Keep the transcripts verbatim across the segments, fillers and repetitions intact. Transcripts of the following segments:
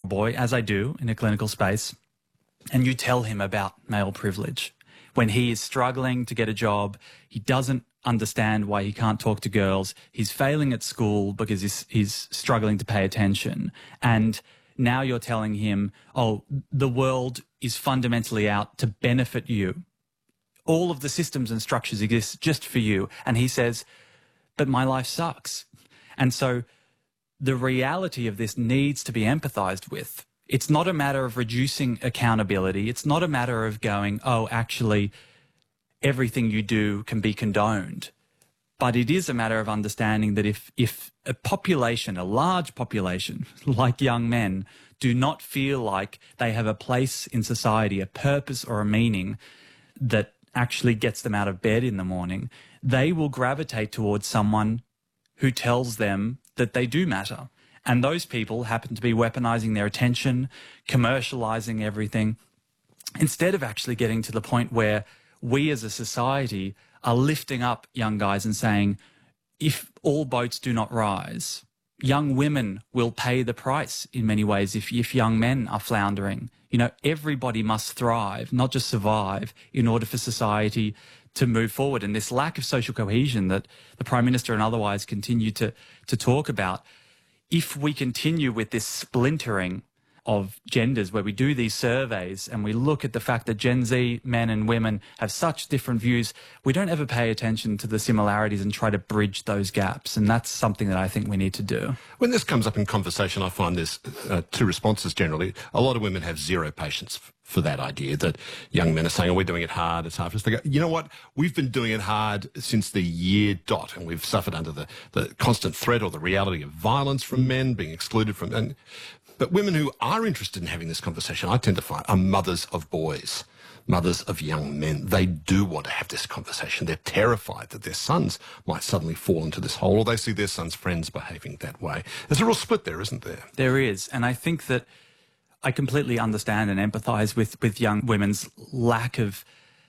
boy, as I do in a clinical space, and you tell him about male privilege. When he is struggling to get a job, he doesn't understand why he can't talk to girls. He's failing at school because he's, he's struggling to pay attention. And now you're telling him, oh, the world is fundamentally out to benefit you. All of the systems and structures exist just for you. And he says, but my life sucks. And so the reality of this needs to be empathized with. It's not a matter of reducing accountability. It's not a matter of going, oh, actually, everything you do can be condoned. But it is a matter of understanding that if, if a population, a large population, like young men, do not feel like they have a place in society, a purpose or a meaning that actually gets them out of bed in the morning, they will gravitate towards someone who tells them that they do matter. And those people happen to be weaponizing their attention, commercializing everything, instead of actually getting to the point where we as a society are lifting up young guys and saying, if all boats do not rise, young women will pay the price in many ways if, if young men are floundering. You know, everybody must thrive, not just survive, in order for society to move forward. And this lack of social cohesion that the Prime Minister and otherwise continue to, to talk about, if we continue with this splintering of genders where we do these surveys and we look at the fact that Gen Z men and women have such different views, we don't ever pay attention to the similarities and try to bridge those gaps. And that's something that I think we need to do. When this comes up in conversation, I find there's uh, two responses generally. A lot of women have zero patience for that idea that young men are saying, oh, we're doing it hard, it's hard for us. They go, you know what, we've been doing it hard since the year dot, and we've suffered under the, the constant threat or the reality of violence from men, being excluded from... And, but women who are interested in having this conversation, I tend to find, are mothers of boys, mothers of young men. They do want to have this conversation. They're terrified that their sons might suddenly fall into this hole, or they see their sons' friends behaving that way. There's a real split there, isn't there? There is, and I think that I completely understand and empathise with, with young women's lack of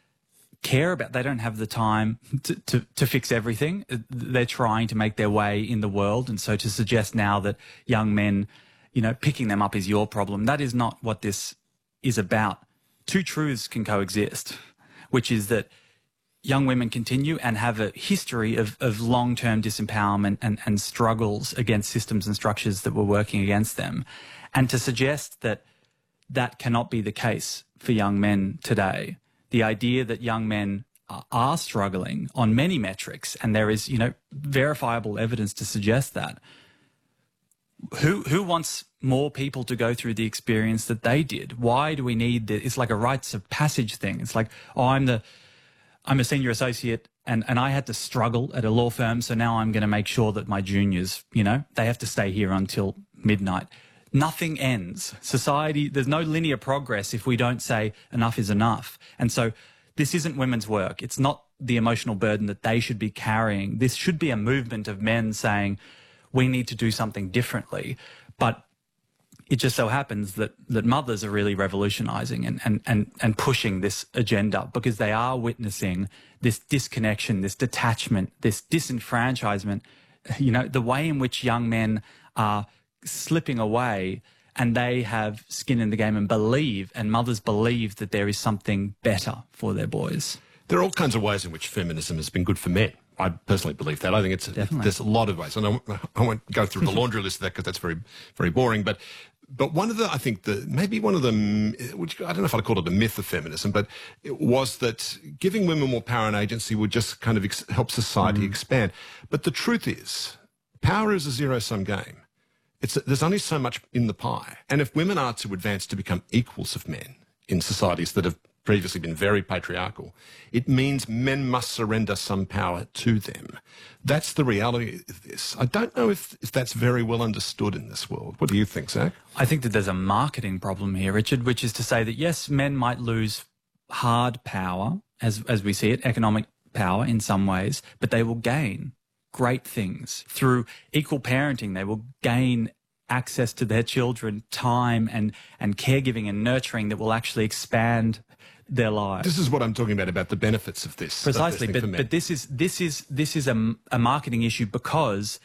care about. They don't have the time to, to, to fix everything. They're trying to make their way in the world, and so to suggest now that young men, you know, picking them up is your problem, that is not what this is about. Two truths can coexist, which is that young women continue and have a history of, of long-term disempowerment and, and struggles against systems and structures that were working against them. And to suggest that that cannot be the case for young men today, the idea that young men are, are struggling on many metrics, and there is, you know, verifiable evidence to suggest that. Who who wants more people to go through the experience that they did? Why do we need this? It's like a rites of passage thing. It's like, oh, I'm the I'm a senior associate and, and I had to struggle at a law firm, so now I'm going to make sure that my juniors, you know, they have to stay here until midnight. Nothing ends. Society, there's no linear progress if we don't say enough is enough. And so this isn't women's work. It's not the emotional burden that they should be carrying. This should be a movement of men saying, we need to do something differently. But it just so happens that, that mothers are really revolutionizing and, and, and, and pushing this agenda because they are witnessing this disconnection, this detachment, this disenfranchisement, you know, the way in which young men are slipping away and they have skin in the game and believe, and mothers believe that there is something better for their boys. There are all kinds of ways in which feminism has been good for men. I personally believe that. I think it's Definitely. There's a lot of ways, and I, I won't go through the laundry list of that because that's very, very boring. But, but one of the, I think the maybe one of the, which I don't know if I'd call it a myth of feminism, but it was that giving women more power and agency would just kind of ex help society mm. expand. But the truth is, power is a zero-sum game. It's there's only so much in the pie, and if women are to advance to become equals of men in societies that have previously been very patriarchal, it means men must surrender some power to them. That's the reality of this. I don't know if, if that's very well understood in this world. What do you think, Zach? I think that there's a marketing problem here, Richard, which is to say that, yes, men might lose hard power, as, as we see it, economic power in some ways, but they will gain great things. Through equal parenting, they will gain access to their children, time and, and caregiving and nurturing that will actually expand their lives. This is what I'm talking about, about the benefits of this. Precisely, of this but, but this is, this is, this is a, a marketing issue because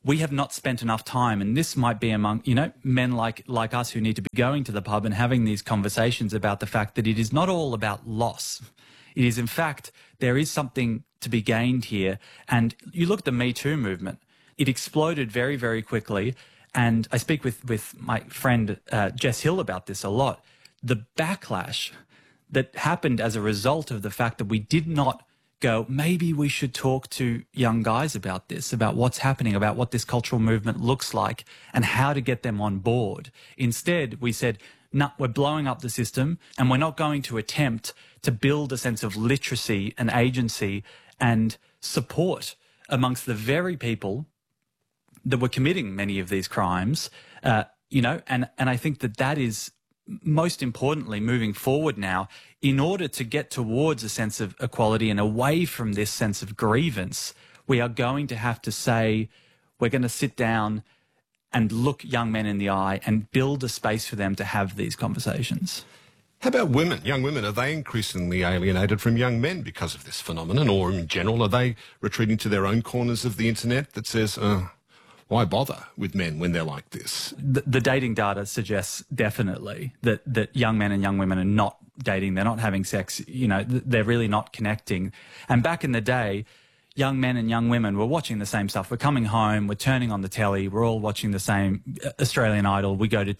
we have not spent enough time, and this might be among, you know, men like, like us who need to be going to the pub and having these conversations about the fact that it is not all about loss. It is, in fact, there is something to be gained here. And you look at the Me Too movement, it exploded very, very quickly. And I speak with, with my friend uh, Jess Hill about this a lot. The backlash that happened as a result of the fact that we did not go, maybe we should talk to young guys about this, about what's happening, about what this cultural movement looks like and how to get them on board. Instead, we said, no, we're blowing up the system and we're not going to attempt to build a sense of literacy and agency and support amongst the very people that were committing many of these crimes, uh, you know, and, and I think that that is most importantly moving forward now in order to get towards a sense of equality and away from this sense of grievance. We are going to have to say, we're going to sit down and look young men in the eye and build a space for them to have these conversations. How about women? Young women, are they increasingly alienated from young men because of this phenomenon, or in general, are they retreating to their own corners of the internet that says, uh, why bother with men when they're like this? The, the dating data suggests definitely that, that young men and young women are not dating. They're not having sex. You know, they're really not connecting. And back in the day, young men and young women were watching the same stuff. We're coming home, we're turning on the telly, we're all watching the same Australian Idol. We go to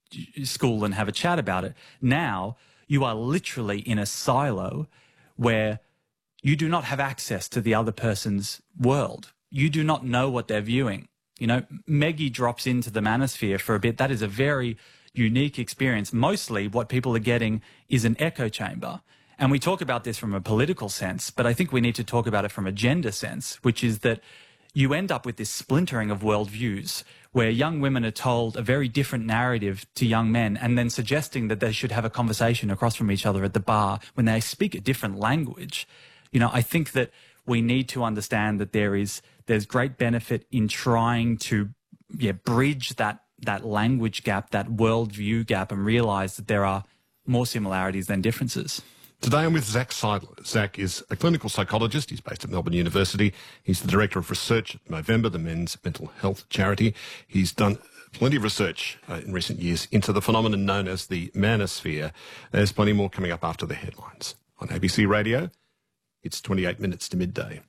school and have a chat about it. Now, you are literally in a silo where you do not have access to the other person's world. You do not know what they're viewing. You know, Meggie drops into the manosphere for a bit. That is a very unique experience. Mostly what people are getting is an echo chamber. And we talk about this from a political sense, but I think we need to talk about it from a gender sense, which is that you end up with this splintering of worldviews where young women are told a very different narrative to young men and then suggesting that they should have a conversation across from each other at the bar when they speak a different language. You know, I think that we need to understand that there is there's great benefit in trying to yeah, bridge that that language gap, that worldview gap, and realise that there are more similarities than differences. Today I'm with Zach Seidler. Zach is a clinical psychologist. He's based at Melbourne University. He's the Director of Research at Movember, the men's mental health charity. He's done plenty of research uh, in recent years into the phenomenon known as the manosphere. There's plenty more coming up after the headlines. On A B C Radio, it's twenty-eight minutes to midday.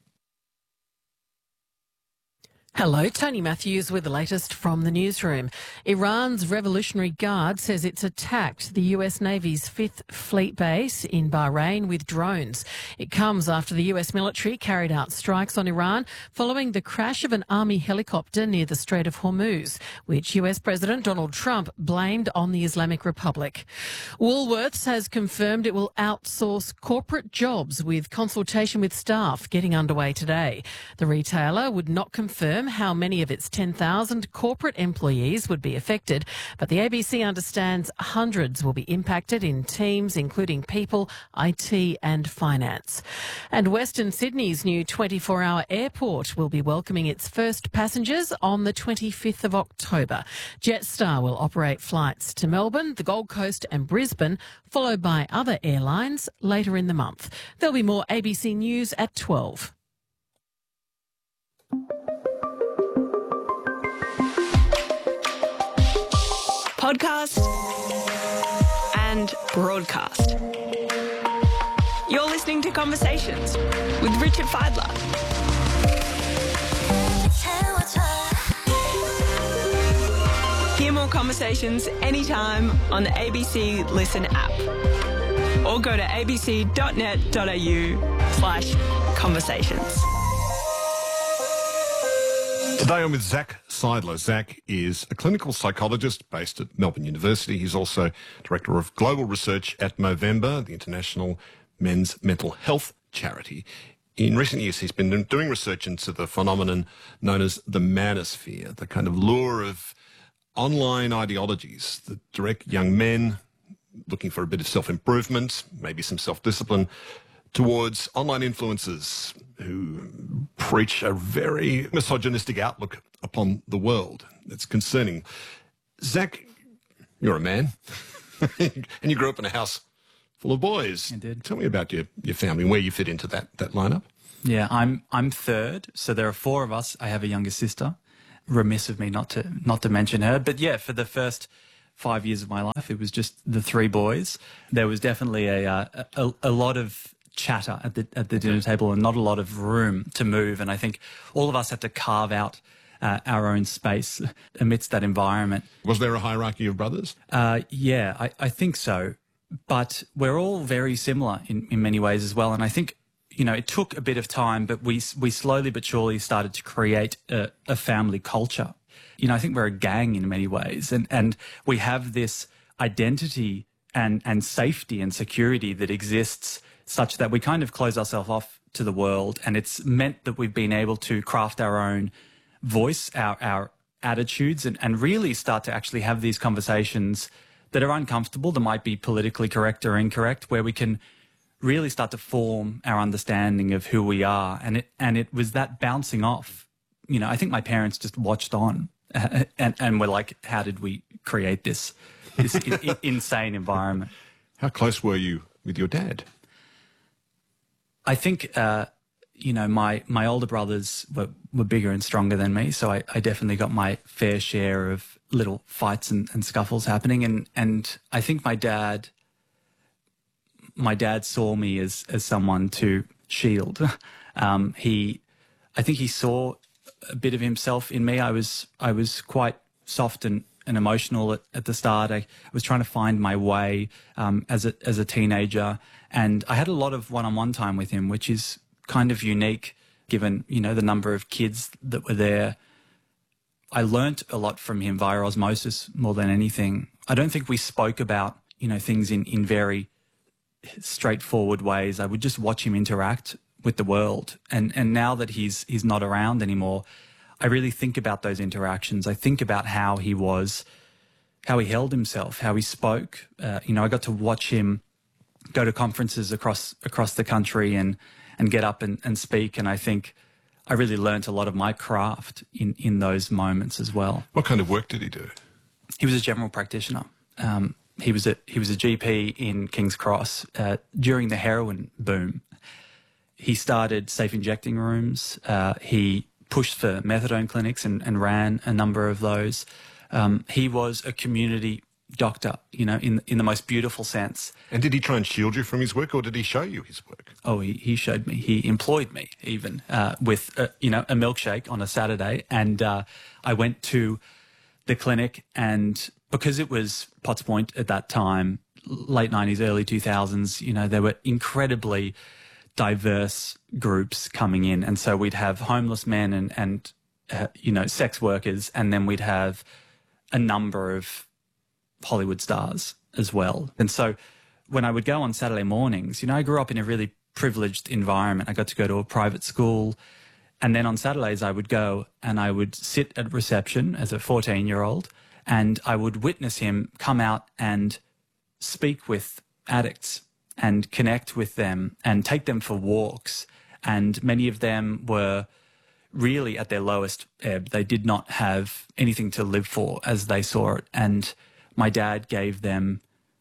Hello, Tony Matthews with the latest from the newsroom. Iran's Revolutionary Guard says it's attacked the U S Navy's Fifth Fleet Base in Bahrain with drones. It comes after the U S military carried out strikes on Iran following the crash of an army helicopter near the Strait of Hormuz, which U S President Donald Trump blamed on the Islamic Republic. Woolworths has confirmed it will outsource corporate jobs, with consultation with staff getting underway today. The retailer would not confirm how many of its ten thousand corporate employees would be affected, but the A B C understands hundreds will be impacted in teams including people, I T and finance. And Western Sydney's new twenty-four hour airport will be welcoming its first passengers on the twenty-fifth of October. Jetstar will operate flights to Melbourne, the Gold Coast and Brisbane, followed by other airlines later in the month. There'll be more A B C News at twelve. Podcast and broadcast. You're listening to Conversations with Richard Fidler. Hear more conversations anytime on the A B C Listen app, or go to abc.net.au slash conversations. Today I'm with Zach Seidler. Zach is a clinical psychologist based at Melbourne University. He's also Director of Global Research at Movember, the international men's mental health charity. In recent years, he's been doing research into the phenomenon known as the manosphere, the kind of lure of online ideologies that direct young men looking for a bit of self-improvement, maybe some self-discipline, towards online influencers who preach a very misogynistic outlook upon the world. It's concerning. Zach, you're a man, and you grew up in a house full of boys. I did. Tell me about your, your family and where you fit into that, that lineup. Yeah, I'm I'm third, so there are four of us. I have a younger sister. remiss of me not to not to mention her. But yeah, for the first five years of my life, it was just the three boys. There was definitely a uh, a, a lot of chatter at the at the dinner table and not a lot of room to move. And I think all of us had to carve out uh, our own space amidst that environment. Was there a hierarchy of brothers? Uh, yeah, I, I think so. But we're all very similar in, in many ways as well. And I think, you know, it took a bit of time, but we we slowly but surely started to create a, a family culture. You know, I think we're a gang in many ways, and, and we have this identity and, and safety and security that exists such that we kind of close ourselves off to the world. And it's meant that we've been able to craft our own voice, our, our attitudes, and, and really start to actually have these conversations that are uncomfortable, that might be politically correct or incorrect, where we can really start to form our understanding of who we are. And it, and it was that bouncing off. You know, I think my parents just watched on uh, and, and were like, how did we create this, this I- insane environment? How close were you with your dad? I think, uh, you know, my, my older brothers were, were bigger and stronger than me. So I, I definitely got my fair share of little fights and, and scuffles happening. And, and I think my dad, my dad saw me as, as someone to shield. Um, he, I think he saw a bit of himself in me. I was, I was quite soft and, and emotional at, at the start. I, I was trying to find my way, um, as a, as a teenager. And I had a lot of one-on-one time with him, which is kind of unique given, you know, the number of kids that were there. I learnt a lot from him via osmosis more than anything. I don't think we spoke about, you know, things in, in very straightforward ways. I would just watch him interact with the world. And, and now that he's, he's not around anymore, I really think about those interactions. I think about how he was, how he held himself, how he spoke. Uh, you know, I got to watch him go to conferences across across the country and and get up and, and speak. And I think I really learnt a lot of my craft in, in those moments as well. What kind of work did he do? He was a general practitioner. Um, he was a he was a G P in King's Cross uh, during the heroin boom. He started safe injecting rooms. Uh, he pushed for methadone clinics and, and ran a number of those. Um, he was a community doctor, you know, in in the most beautiful sense. And did he try and shield you from his work, or did he show you his work? Oh, he, he showed me. He employed me even uh, with, uh, you know, a milkshake on a Saturday. And uh, I went to the clinic, and because it was Potts Point at that time, late nineties, early two thousands, you know, there were incredibly diverse groups coming in. And so we'd have homeless men and, and uh, you know, sex workers, and then we'd have a number of Hollywood stars as well. And so when I would go on Saturday mornings, you know, I grew up in a really privileged environment. I got to go to a private school. And then on Saturdays, I would go and I would sit at reception as a fourteen-year-old, and I would witness him come out and speak with addicts and connect with them and take them for walks. And many of them were really at their lowest ebb. They did not have anything to live for as they saw it. And my dad gave them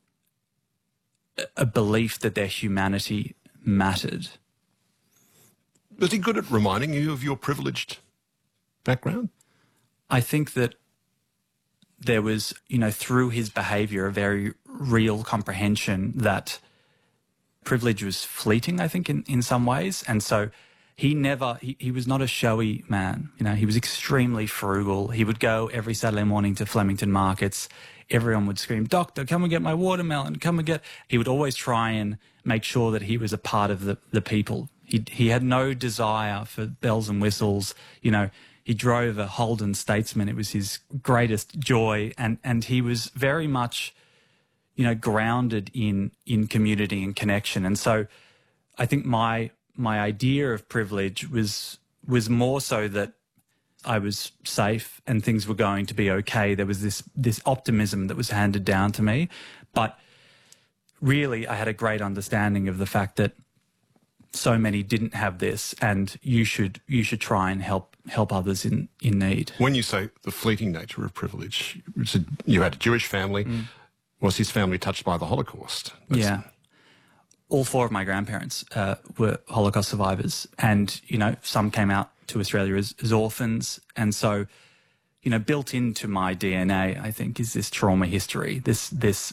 a belief that their humanity mattered. Was he good at reminding you of your privileged background? I think that there was, you know, through his behaviour, a very real comprehension that privilege was fleeting, I think, in, in some ways. And so he never, he, he was not a showy man. You know, he was extremely frugal. He would go every Saturday morning to Flemington markets. Everyone would scream, "Doctor, come and get my watermelon, come and get..." He would always try and make sure that he was a part of the, the people. He, he had no desire for bells and whistles. You know, he drove a Holden Statesman. It was his greatest joy. And, and he was very much, you know, grounded in, in community and connection. And so I think my, my idea of privilege was, was more so that I was safe and things were going to be okay. There was this, this optimism that was handed down to me. But really, I had a great understanding of the fact that so many didn't have this, and you should you should try and help help others in, in need. When you say the fleeting nature of privilege, you had a Jewish family. Mm. Was his family touched by the Holocaust? That's yeah. All four of my grandparents uh, were Holocaust survivors, and, you know, some came out to Australia as, as orphans. And so you know, built into my D N A, I think, is this trauma history, this this